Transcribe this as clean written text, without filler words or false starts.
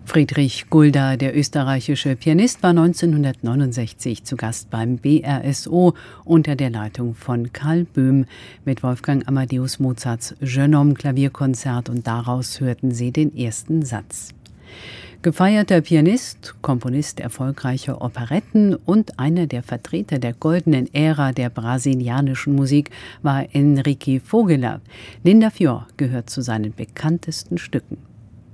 Friedrich Gulda, der österreichische Pianist, war 1969 zu Gast beim BRSO unter der Leitung von Karl Böhm mit Wolfgang Amadeus Mozarts Jeune Homme Klavierkonzert, und daraus hörten Sie den ersten Satz. Gefeierter Pianist, Komponist erfolgreicher Operetten und einer der Vertreter der goldenen Ära der brasilianischen Musik war Henrique Vogeler. Linda Fior gehört zu seinen bekanntesten Stücken.